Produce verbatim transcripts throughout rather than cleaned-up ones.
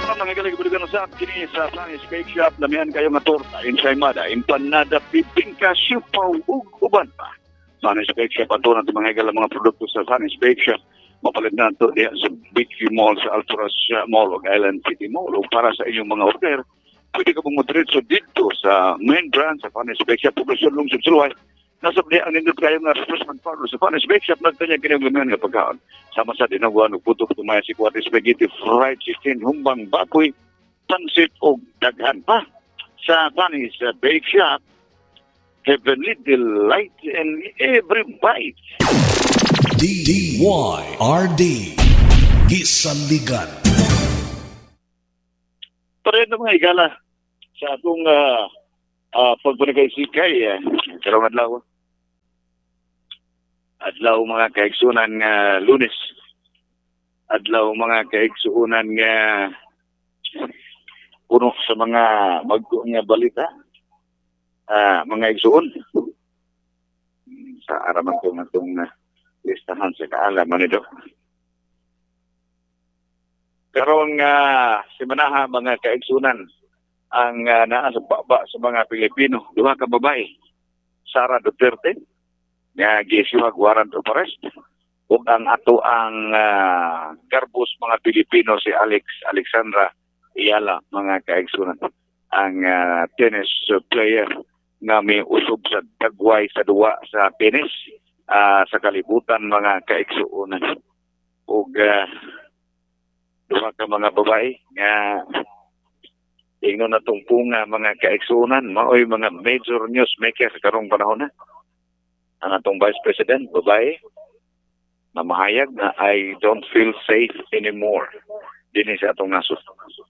Mga mga galing sa kini sa Spanish Cake Shop, lamihan kayo nga torta, ensaymada, empanada, pipingka, siupaw, ug uban pa. Spanish Cake Shop, ato natin mga galang mga produkto sa Spanish Cake Shop. Mapalit na ito diya sa Bigview Mall, sa Alturas Mall, o Island City Mall. O para sa inyong mga order, pwede ka pong madiretso dito sa main branch sa Spanish Cake Shop, Poblacion Lungsod Suluay. Nasa ang nindot kayo nga refreshment parlor sa Spanish Bake Shop, nagtanya kanyang lumihan nga pagkaon. Sama sa dinaguan, putok, tumaya si Kuwate Spaghetti, fried chicken, humbang baboy, pansit o daghan pa. Sa Spanish Bake Shop, heavenly delight in every bite. D Y R D Gisanligan. Pareho na mga igala sa atong uh, uh, pagpanagay-sikay, uh, karong adlaw. Adlaw mga kaigsunan nga Lunes. Adlaw mga kaigsunan nga puno sa mga magko nga balita. Ah, mga igsuon. Sa araman ko nga itong uh, listahan sa kaalaman nito. Karong uh, simanaha mga kaigsunan ang uh, naa sa baba sa mga Pilipino. Duha ka babae. Sara Duterte nga gisuwag warrant of arrest ug ang ato ang uh, garbos mga Pilipino si Alex Alexandra Iyala mga kaigsunan ang uh, tennis player nga may usob sa dagway sa duwa sa tennis uh, sa kalibutan mga kaigsunan ug uh, duha ka mga babae nga ingnon natong punga mga kaigsunan maoy mga major newsmaker karong panahon na. Ang atong Vice President, babae, na mahayag na I don't feel safe anymore. Dini sa atong nasod.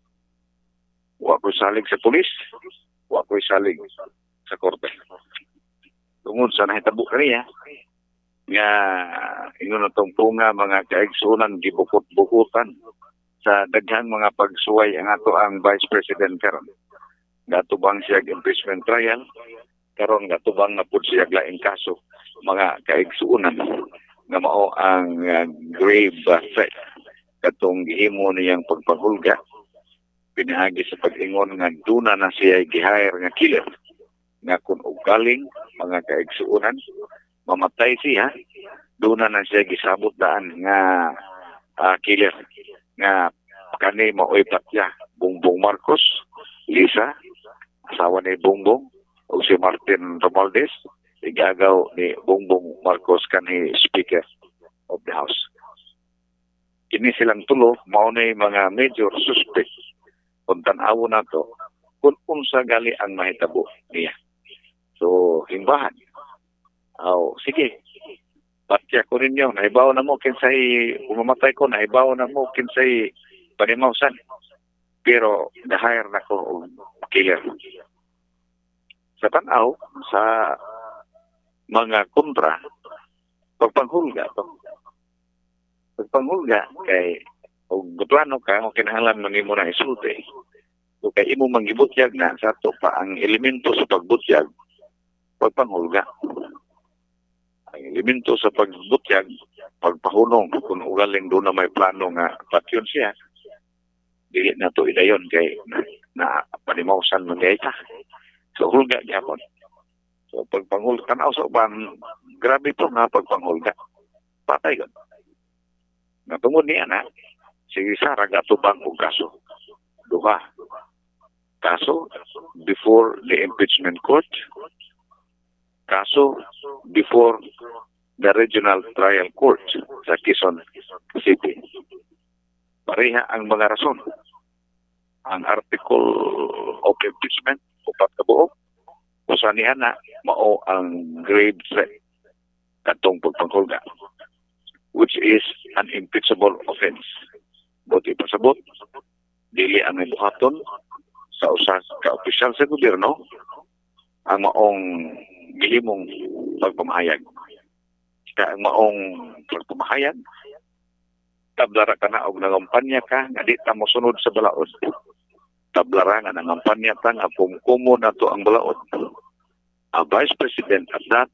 Wa ko'y salig sa pulis, wa ko'y salig sa korte. Tungod sa nahitabo kaniya, nga ingon natong punga mga kaigsunan gibukot-bukutan sa daghang mga pagsuway ang ato ang Vice President karon. Gatubang siya impeachment trial, karon gatubang na pud siya laing kaso mga kaigsuunan nga mao ang uh, grave uh, threat katong gihimo niyang pagpanghulga pinahagi sa pag-ingon nga duna na siya gihire nga killer nga kung ugaling mga kaigsuunan mamatay siya duna na siya gisabot daan nga uh, killer nga kani maoy patya Bongbong Marcos, Lisa, asawa ni Bongbong o si Martin Romualdez, igagaw ni Bongbong Marcos kanhi Speaker of the House. Kini silang tulo, maunay mga major suspect kung tanawo na to, kung unsa gali ang mahitabo niya. So, himbahan. Oh, sige, patya ko ninyo, naibaw na mo kinsay, umamatay ko, naibaw na mo kinsay panimawsan. Pero, na-hire na ko killer. Sa tanaw, sa mga kontra, pagpanghulga to. Pagpanghulga, kay, o plano ka, o kinahanglan mo nimo na isulti, o kay imo manggibutyag na, sa to pa, ang elemento sa pagbutyag, pagpanghulga. Ang elemento sa pagbutyag, pagpahunong, kung ugaling doon na may plano nga, patyon siya, dili na to idayon kay na, na panimawsan mo niya ita. So, hulga gyapon. So, pagpanghulga, tanaw sa uban, grabe ito nga pagpanghulga. Patay ko. Natungod niya na, si Sara gatubang kong kaso. Duha. Kaso, before the impeachment court. Kaso, before the regional trial court sa Quezon City. Pareha ang mga rason. Ang article of impeachment, upat ka buo, kusanihan na mao ang grave threat katong pagpanghulga, which is an impeachable offense. Buti pasabot, dili ang ibuhaton sa usa ka opisyal sa gobyerno ang maong gihimong pagpamahayag. Ka ang maong pagpamahayag, tablara ka na og nangampanya ka, nga di ta mosunod sa balaod. Tablara nga nangampanya ta, nga kumkumo na to ang balaod. A Vice President at that,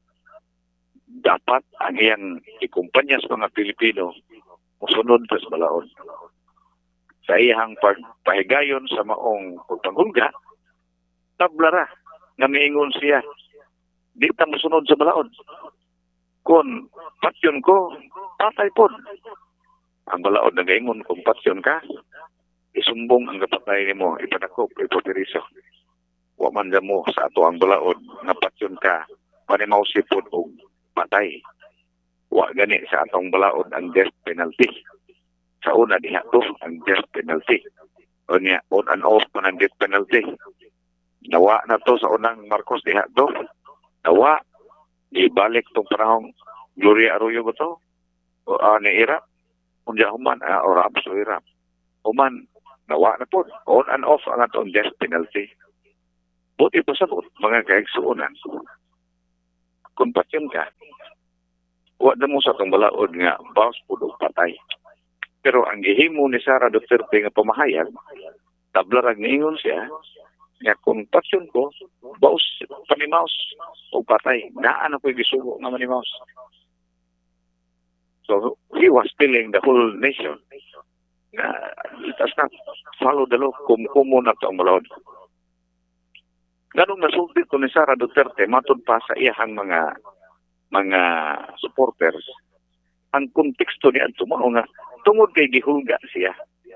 dapat ang iyang ikumpanya sa mga Pilipino musunod sa balaod. sa iyang pagpahigayon sa maong pagpanghulga, tablara nga miingon siya, di ta mosunod sa balaod. Kung patyon ko, patay pod. Ang balaod na gaingon, kung patyon ka, isumbong ang kapatay nimo, ipadakop, ipotiriso. Wa man mo sa ato ang balaod, nga patyon ka, panimaw sipod o patay. Wa gani sa atong balaod ang death penalty. Sa una diha to ang death penalty. O niya, on and off man ang death penalty. Nawa na to sa unang Marcos diha to. Nawa, ibalik tong panahong Gloria Arroyo ba to? O uh, ni Irap? Kung human, uh, o Rams o Irap. Human, nawa na po. On and off ang atong death penalty. Buti po sa mga kaigsuunan. Kung patyon ka, wa na mo sa itong balaod nga bawas po patay. Pero ang gihimo ni Sara Duterte nga pamahayan, tablarag niingon siya, nga kung patyon ko, bawas panimaos o patay. Daan ako'y gisugo nga manimaos. So, he was telling the whole nation na let us not follow the law, kumukumo na ito ang balaod. Ganong nasulti ko ni Sara Duterte, matod pa sa iyang mga mga supporters, ang konteksto ni Adto mao nga tungod kay gihulga siya.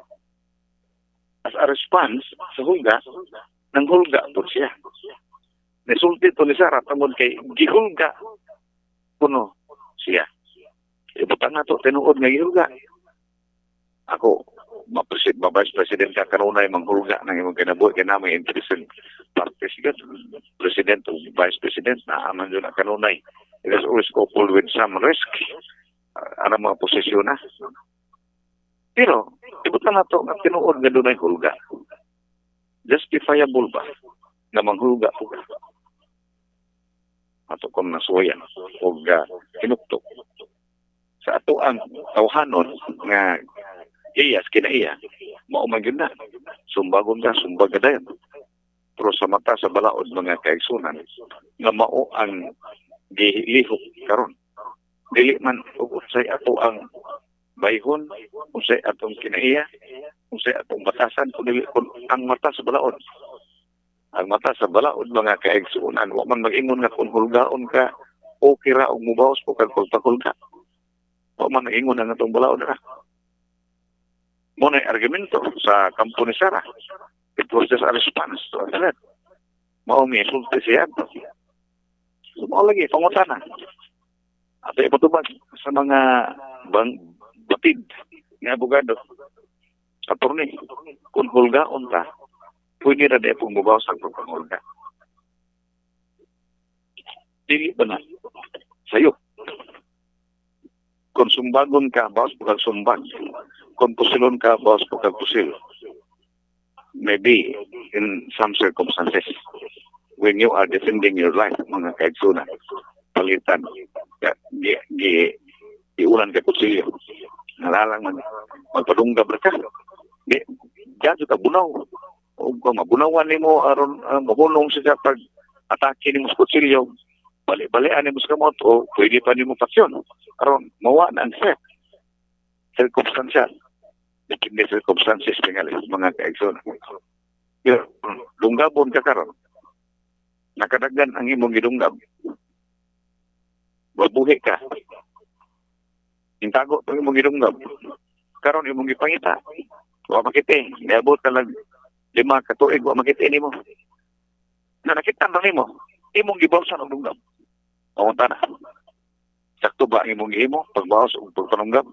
As a response sa hulga, nang hulga po siya. Nasulti to ni Sara tungod kay gihulga kuno siya. Ibutang nga to, tinuod nga gihulga. Ako, mapresid, mabayas president ka kanunay manghulga ng imong kinabuhi kaya namin interested parties ka, president o vice president na aman yun ang kanunay. It is always coupled with some risk. Uh, ano mga posisyon na. Pero, ibutan na to, nga tinuod nga doon ay hulga. Justifiable ba na manghulga po ka? Ato kung nasuwayan o uh, kinuktok. Sa ato ang tawhanon nga iyas kinaiya, maumag yun na. Sumbagon ka, sumbag ka dayan. Pero sa mata sa balaod mga kaigsunan, nga mao ang gihilihok karon. Dili man unsay ato ang bayhon, unsay atong kinaiya, unsay atong batasan, kundi ang mata sa balaod. Ang mata sa balaod mga kaigsunan, wa man mag-ingon nga kung hulgaon ka, okay ra og mubawas po kag pagpahulga. Wa man mag-ingon nga atong balaod ra. Mo na argumento sa kampo ni Sara. It was just a response to that. Mao mi sulti siya. So, mao lagi pangutana. At ipatubag sa mga bang, batid nga abogado. Attorney, kung hulgaon ta, pwede na din pong mubawas ang pagpangulga. Dili ba na? Sayo. Kung sumbagon ka, bawas po kag sumbag. Kung pusilon ka, bawas po kag pusil. Maybe in some circumstances, when you are defending your life, mga kaigsunan, palitan, gi, gi, iulan ka kutsilyo. Nalalang man, magpadunggab ka. Di, diyan ka bunaw. O kung mabunawan ni mo, aron uh, mahulong siya pag atake ni mo sa kutsilyo, bali-balian ni mo sa kamot, o pwede pa ni mo paksyon. Aron, mawa na ang set. Circumstantial. Depende sa circumstances tingali mga kaigsunan. Pero, dunggabon ka karon. Nakadagan ang imong gidunggab. Babuhi ka. Intago itong imong gidunggab. Karon imong gipangita. Wa makiti. Niabot ka lang lima katuig. Wa makiti ni mo. Na nakita na ni mo. Imong gibawsan ang dunggab. Pamunta na. Sakto ba ang imong gihimo? Pagbawas o pagpanunggab?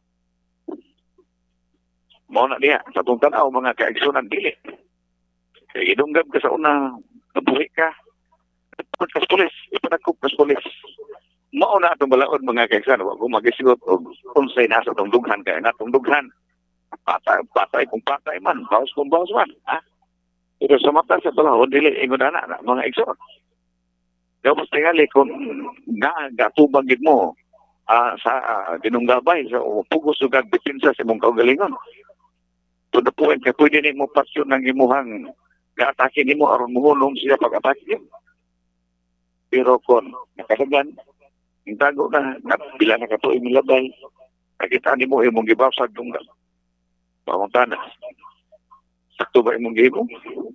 Mao na niya. Sa itong tanaw, mga kaigsunan, dili. Kaya gidunggab ka sa una, nabuhi ka. Ipagod ka sa polis. Ipanagkop ka sa polis. Mao na itong balaod mga kaigsunan. Huwag kong mag-isigot o unsay na sa itong dughan. Kaya na itong dughan. Patay, patay kung patay man. Bawas kung bawas man. Ha? Pero sa mata sa balaod, dili. Ingon na na, mga kaigsunan. Tapos tingali kung nagatubagid mo uh, sa uh, dinunggabay, sa so, pugos o kagdepensa sa mong kaugalingon. To the point ka pwede ni mo pasyon ng imuhang ga-atake ni mo aron muhulong siya pag-atake niyo. Pero kung nakadagan, yung tago na, bila na katuloy milabay, nakita ni mo imong gibawsag dunggab. Pamutana. Sakto ba imong gihimo?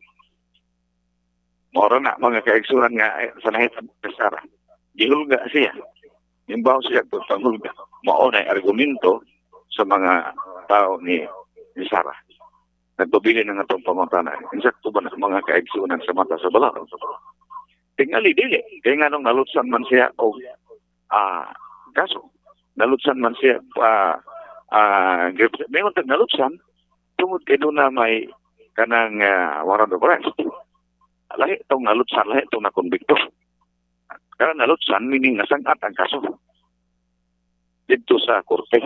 Mora na mga kaigsunan nga eh, sa nahitabo ni Sara. Gihulga siya. Imbaw siya kung panghulga. Maunay argumento sa mga tao ni, ni Sara. Nagpabili na nga itong pamutana. Insakto ba na mga kaigsunan sa mata sa balaw? Tingali, dili. Kaya nga nung nalutsan man siya o ah, kaso. Nalutsan man siya pa uh, uh, may untag nalutsan tungod kay doon na may kanang uh, warrant of arrest. Lahi itong nalutsan, lahi itong nakonbikto. Kaya nalutsan, meaning nasangat ang kaso. Dito sa korte.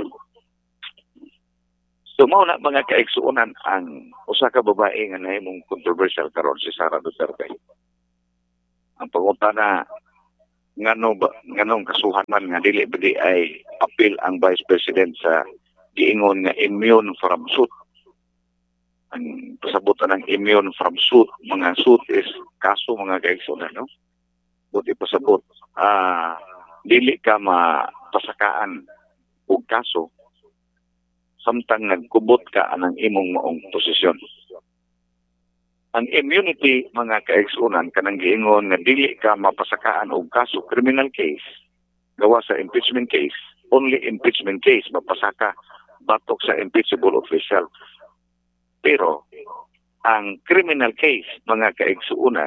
So, mao na mga kaigsuunan ang usa ka babae nga nahimong controversial karon si Sara Duterte. Ang pangutana ngano ba nganong kasuhan man nga dili bili ay appeal ang Vice President sa giingon nga immune from suit. Ang pasabutan ng immune from suit, mga suit is kaso mga kaigsunan, no? Buti pasabot, ah, dili ka mapasakaan og kaso samtang nagkubot ka anang imong maong posisyon. Ang immunity, mga kaigsunan, kanang giingon nga dili ka mapasakaan og kaso, criminal case, gawa sa impeachment case, only impeachment case, mapasaka batok sa impeachable official. Pero, ang criminal case, mga kaigsuunan,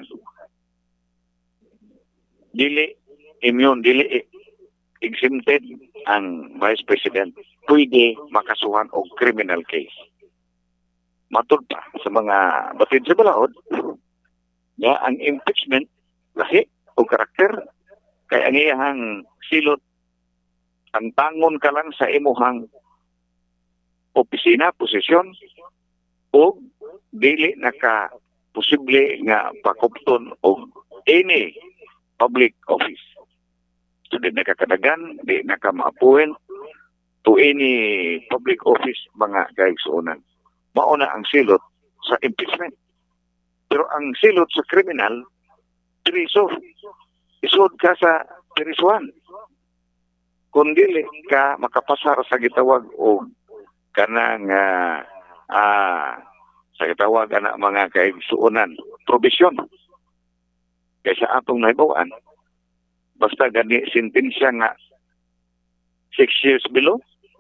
dili immune, dili exempted ang Vice President, pwede makasuhan og criminal case. Matod pa sa mga batid sa balaod, nga ang impeachment, lahi o karakter, kay ang iyahang silot, ang tangon ka lang sa imuhang opisina, posisyon, o dili naka posible nga pakupton o any public office. So, di nakakadagan, di nakamaapuin to any public office, mga kaigsuunan. Mauna ang silot sa impeachment. Pero ang silot sa criminal, priso. Isod ka sa pirisuan. Kung dili ka makapasar sa gitawag o kanang uh, uh, sa gitawag na mga kaigsuunan, probisyon. Kaysa atong naibawaan, basta gani sentensya nga six years below,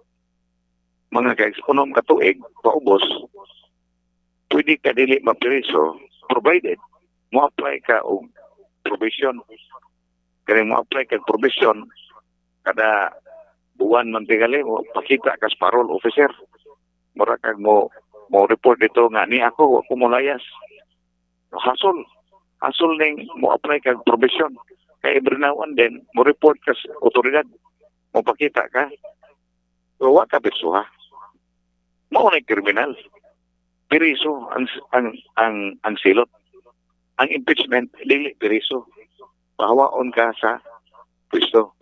mga kaigsuunan katuig, paubos, pwede ka dili mapiriso, provided mo apply ka o probation. Kaya mo apply ka probation, kada buwan man tigali mo pakita ka sa parole officer. Mura kag mo mo report dito nga ni ako ako mo layas. Hasol. Hasol ning mo apply kag probation. Kay every now and then mo report ka sa otoridad. Mo pakita ka. So, wa ka persuha. Mao na kriminal. Piriso ang ang ang ang silot. Ang impeachment dili piriso. Pahawaon ka sa pwesto.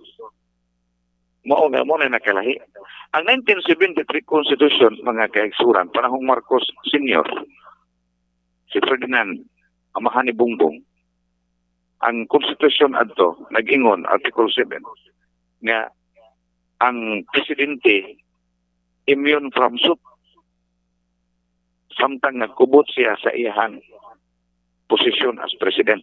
Mao nga mo na nakalahi. Ang nineteen seventy-three Constitution, mga kaigsuran, panahong Marcos Senior, si Ferdinand, amahan ni Bongbong, ang Constitution adto, nag-ingon, Article seven, nga ang presidente immune from suit samtang nagkubot siya sa iyahang posisyon as president.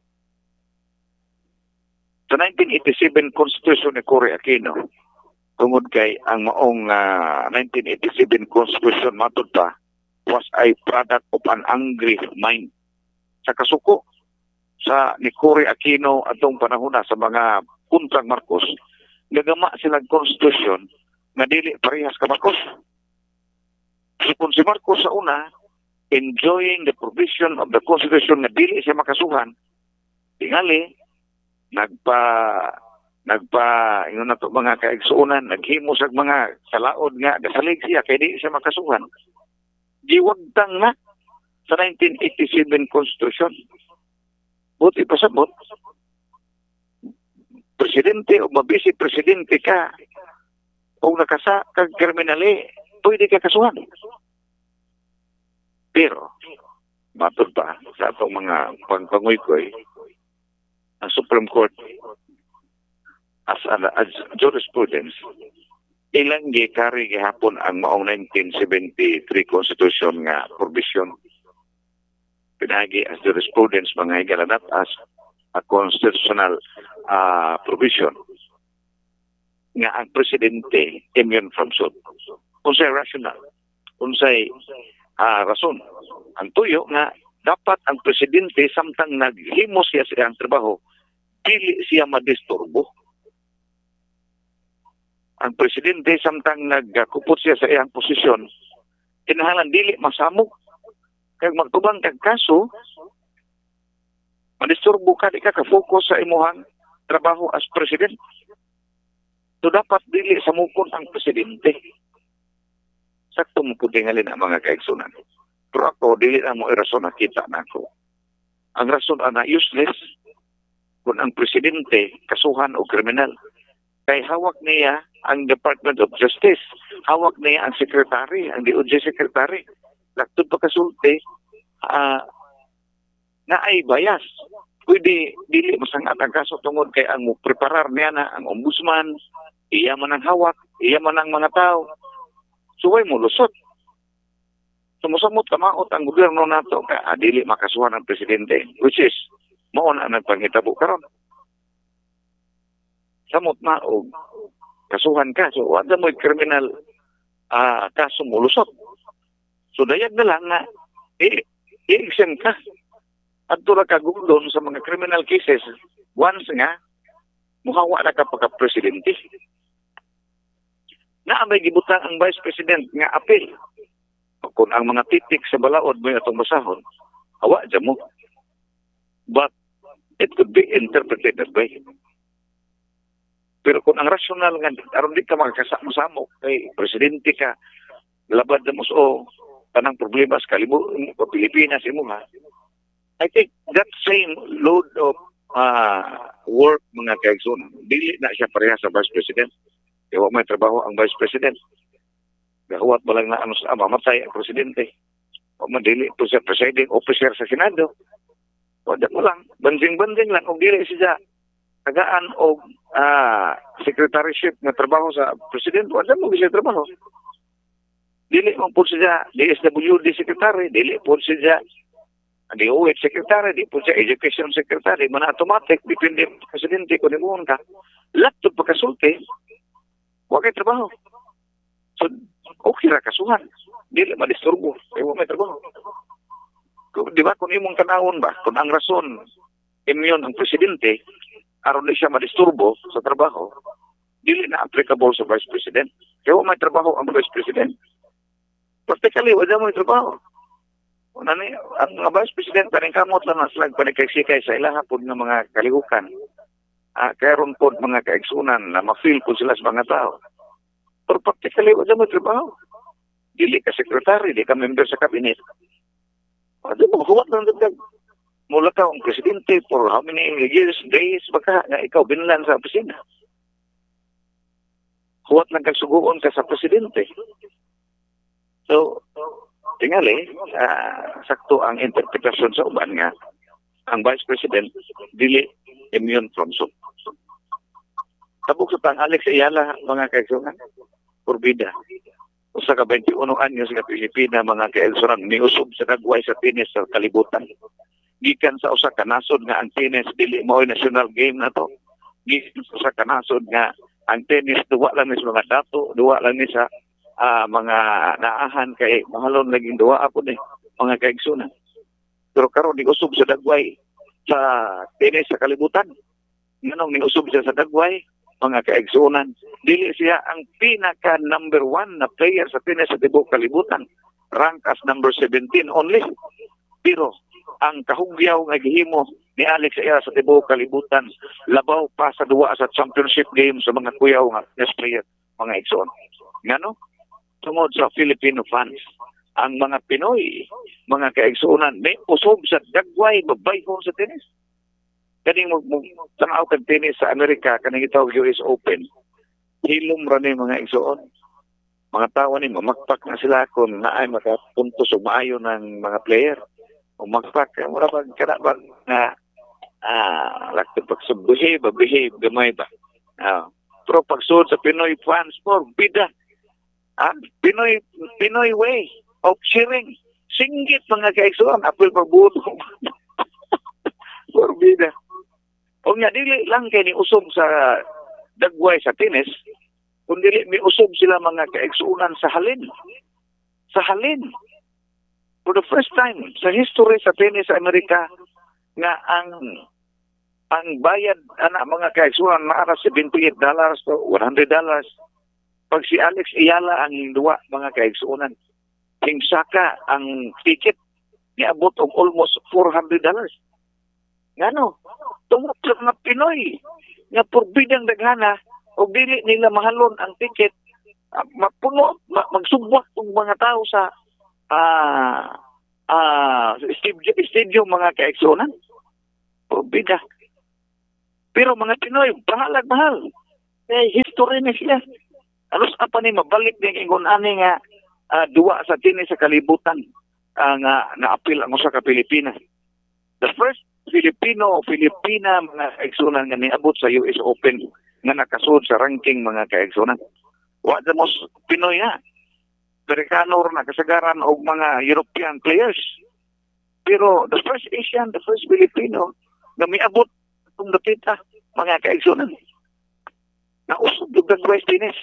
Sa nineteen eighty-seven Constitution ni Cory Aquino, tungod kay ang maong uh, nineteen eighty-seven Constitution matod pa was a product of an angry mind. Sa kasuko sa ni Cory Aquino atong panahon na sa mga puntrang Marcos, gagama silang Constitution nga dili parehas ka Marcos. So, kung si Marcos sa una, enjoying the provision of the Constitution nga dili siya makasuhan, tingali, nagpa nagpa ingon nato mga kaigsuunan, naghimo sa mga kalaod nga gasalig siya kay di siya makasuhan. Giwagtang na sa nineteen eighty-seven Constitution. Buti pasabot, presidente o mabisi presidente ka o nakasa kag kriminali, pwede ka kasuhan. Pero matod pa sa atong mga pagpanguy-koy, ang Supreme Court as, as jurisprudence, ilang gikari gihapon ang maong nineteen seventy-three Constitution nga provision. Pinagi as jurisprudence mga higalanat as a constitutional uh, provision nga ang presidente immune from suit. Unsay rational, unsay uh, rason. Ang tuyo nga dapat ang presidente samtang naghimo siya sa iyang trabaho, dili siya madisturbo. Ang presidente samtang nagkupot siya sa iyang posisyon, kinahanglan dili masamok. Kag magtubang kag kaso, madisturbo ka, di ka ka-focus sa imuhang trabaho as president. So dapat dili samukon ang presidente. Sakto mo po tingalin ang mga kaigsunan. Pero ako, dili na mo irason nakita na ako. Ang rason na useless kung ang presidente kasuhan o kriminal. Kay hawak niya ang Department of Justice. Hawak niya ang secretary, ang D O J secretary. Laktod pa kasulti, uh, na ay bias. Pwede, dili masangat ang kaso tungod kay ang preparar niya na ang ombudsman, iya man ang hawak, iya man ang mga tao. Suway mo lusot. Sumusamot kamaot ang gobyerno nato ka ah, dili makasuhan ang presidente, which is mao na nagpangitabo karon. Samot na og kasuhan ka, so wala mo criminal uh, kaso mo lusot. So dayag na lang na i-exempt ka at tula ka gulon sa mga criminal cases once nga muhawa na ka pagka-presidente. Na may gibutang ang vice president nga apel. Kung ang mga titik sa balaod mo itong basahon, hawa dyan mo. But it could be interpreted that way. Pero kung ang rational nga, aron di ka makakasama-samo kay presidente ka, labad na mo so, tanang problema sa kalibu, Pilipinas imo ha. I think that same load of uh, work mga kaigsoon, dili na siya pareha sa vice president. Kaya may trabaho ang vice president. Gahuwat mo lang na ano sa mamatay ang presidente. O madili po siya presiding officer sa Senado. Wala mo lang, banding-banding lang. Kung dili siya tagaan o uh, secretaryship na trabaho sa presidente, wala mo siya trabaho. Dili mo po siya D S W D secretary, dili po siya D O H secretary, di po siya education secretary. Mana automatic, depende presidente kung imuhon ka. Laptop pagkasulti, wala kayo trabaho. So, okay ra kasuhan. Dili madisturbo. Ewa may trabaho. Di ba, kung imong tanawon ba, kung ang rason, immune ang presidente, aron di siya madisturbo sa trabaho, dili na applicable sa vice president. Ewa may trabaho ang vice president. Practically, wala may trabaho. Unani, ang mga vice president, taning kamot lang na sila panikay-sikay sa ilahapon ng mga kalihukan. Uh, kaya ron po mga kaigsunan na ma-feel po sila sa mga tao. Pero practically, wala mo trabaho. Dili ka sekretary, di ka member sa kabinet. Wala mo, huwag lang dagdag. Mula ka ang presidente for how many years, days, baka nga ikaw binlan sa opisina. Huwag lang kagsuguon ka sa presidente. So, tingali, uh, sakto ang interpretasyon sa uban nga, ang vice president, dili immune from suit. Tabuk sa pang Alex Ayala, mga kaigsunan, Purbida. Usa ka twenty-one anyos sa Pilipina, mga kaigsunan, niusob sa dagway sa tennis sa kalibutan. Gikan sa usa ka nasod nga ang tennis, dili mo national game na to. Gikan sa usa ka nasod nga ang tennis, duwa lang ni sa mga dato, duwa lang ni sa uh, mga naahan, kay mahalon naging duwa ako ni, mga kaigsunan. Pero karon ni usob sa dagway sa tennis sa kalibutan. Nganong ni usob siya sa dagway, mga kaigsunan, dili siya ang pinaka number one na player sa tennis sa tibuok kalibutan. Rank as number seventeen only. Pero ang kahugyaw nga gihimo ni Alex Ayala sa tibuok kalibutan, labaw pa sa duwa sa championship game sa mga kuyaw nga tennis player, mga igsoon. Ngano? Tungod sa Filipino fans, ang mga Pinoy, mga kaigsunan, may usob sa dagway, babayhon sa tennis. Kaning mo tanaw kag tennis sa Amerika, kaning itawag U S Open, hilom ra ni mga igsoon. Mga tao ni mamakpak na sila kung naay makapuntos o maayo ng mga player. O magpak, mura ba kada ba na ah, like to behave, behave, gamay ba? Ah, Pero pagsud sa Pinoy fans for bida. Ah, Pinoy Pinoy way of cheering. Singgit mga kaigsuon, apil pagbuto. For bida. O nga, dili lang kay ni usog sa dagway sa tennis, kundi may usog sila mga kaigsuunan sa halin. Sa halin. For the first time sa history sa tennis sa Amerika, nga ang ang bayad ana mga kaigsuunan maara seventy-eight dollars to one hundred dollars. Pag si Alex Ayala ang duwa mga kaigsuunan, hingsaka ang ticket niabot og almost four hundred dollars. Ngano? Tungod sa mga Pinoy nga purbidang daghana o dili nila mahalon ang ticket, uh, mapuno, ma- magsubwak tong mga tao sa ah uh, uh, stadium, stadium mga kaigsunan. Purbida. Pero mga Pinoy, bahalag mahal. Eh, history na sila. Alos apa ni mabalik din ingon ani nga uh, duwa sa tinis sa kalibutan uh, nga naapil ang usa ka Pilipinas. The first Filipino, Filipina mga kaigsunan nga niabot sa U S Open nga nakasud sa ranking mga kaigsunan. Wa the most Pinoy na. Amerikano na kasagaran og mga European players. Pero the first Asian, the first Filipino nga miabot itong dapita mga kaigsunan. Nausog yung dagway tennis.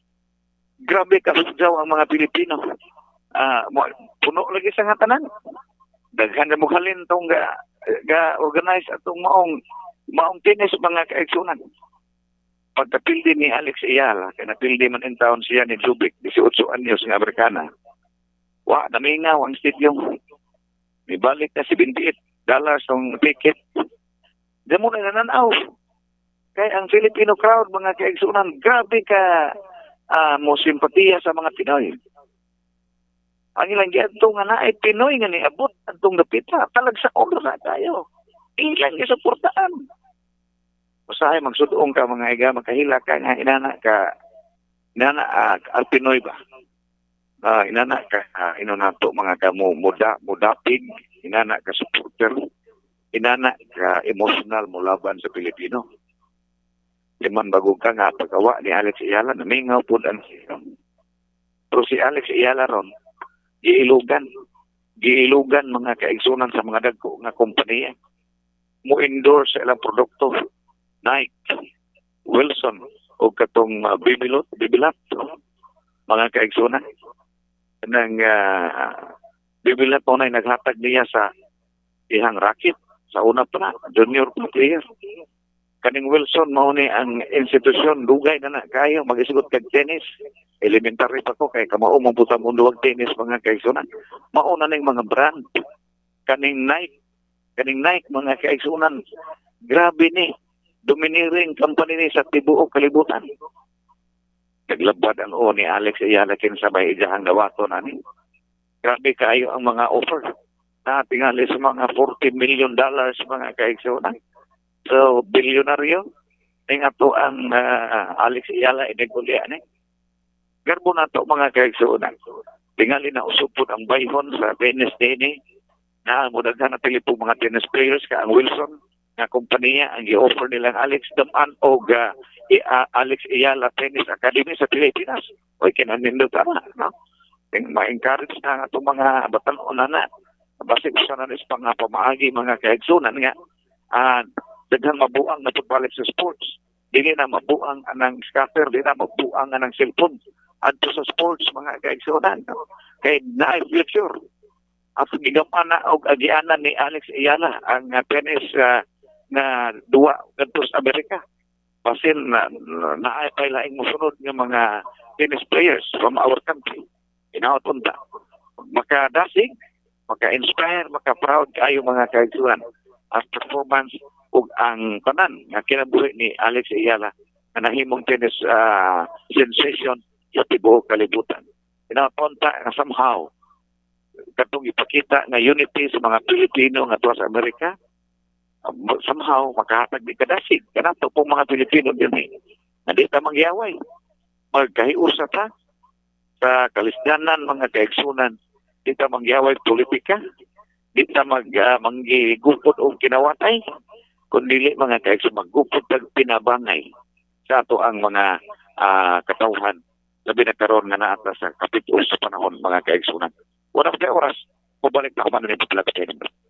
Grabe kasudyaw ang mga Pilipino. Uh, puno lagi sa nga tanan. Daghan na mughalin tong ga, ga organize atong maong maong tennis mga kaigsunan. Pagkapildi ni Alex Ayala, kaya napildi man in town siya ni Zubik, eighteen anyos ng Amerikana. Wa, namingaw ang stadium. May balik na seventy-eight dollars ang ticket. Diyan mo na nananaw. Kaya ang Filipino crowd, mga kaigsunan, grabe ka uh, mo simpatiya sa mga Pinoy. Ang ilang giadto nga na ay Pinoy nga niabot atong dapita, talag sa obra na tayo. Ilang gisuportaan. Usahay magsudoong ka mga iga, makahila ka nga inana ka, inana uh, ang Pinoy ba? Uh, inana ka, uh, inonato mga ka mo, muda, mudapig, inana ka supporter, inana ka emotional mo laban sa Pilipino. Liman bago ka nga pagkawa ni Alex Ayala, namingaw po ang pero si Alex Ayala ron, giilugan. Giilugan mga kaigsunan sa mga dagko nga kompanya. Mo-endorse sa ilang produkto. Nike, Wilson, o katong uh, Bibilot, Bibilat, no? Mga kaigsunan. Nang uh, Bibilat mo na naghatag niya sa ihang racket. Sa una pa na, junior player. Kaning Wilson mo ni ang institusyon, dugay na na kayo, mag-isugot kag tennis. Elementary pa ko kay kamao mong putang mundo wag tennis mga kaigsunan. Mauna ning mga brand. Kaning Nike, kaning Nike mga kaigsunan. Grabe ni, domineering company ni sa tibuok kalibutan. Naglabad ang o ni Alex Ayala kinsabay ijahang dawaton ani. Grabe kayo ang mga offer. Na tingali sa mga forty million dollars mga kaigsunan. So, bilyonaryo. Ning ato ang uh, Alex Ayala inigulya ni. Garbo na ito mga kaigsunan. Tingali na usupod ang bayhon sa tennis dini na mudaghan na pili po mga tennis players ka ang Wilson na kompanya ang i-offer nilang Alex Daman o uh, uh, Alex Ayala Tennis Academy sa Pilipinas. O kinanindot na, no? Ma-encourage na itong mga batanon na na. Basta gusto na rin pang pamaagi mga kaigsunan nga uh, daghang mabuang na pagbalik sa sports. Dili na mabuang anang scatter, dili na mabuang anang cellphone. Adto sa sports mga kaigsunan. Kay na future. At gigaman na og agianan ni Alex Ayala ang uh, tennis uh, na duwa kadto sa Amerika. Pasin na naay pa laing mosunod nga mga tennis players from our country. Inaot unta. Makadasig, maka-inspire, maka-proud kayo mga kaigsunan. Ang performance ug ang tanan nga kinabuhi ni Alex Ayala na nahimong tennis uh, sensation sa tibuok kalibutan. Inapunta na somehow katong ipakita nga unity sa mga Pilipino nga tuwa sa Amerika, um, somehow makahatag di kadasig kanato pong mga Pilipino din eh. Na di ta mangyaway. Magkahiusa ta sa kalisdanan mga kaigsunan. Di ta mangyaway politika. Di ta mag, uh, manggigupod o kinawatay. Kundi mga kaigsunan maggupod tag pinabangay sa ato ang mga ah, katawhan. Labi na karon nga naata sa kapitulo sa panahon mga kaigsunan. Wala pa kay oras, pabalik na ako man ni paglagat kayo.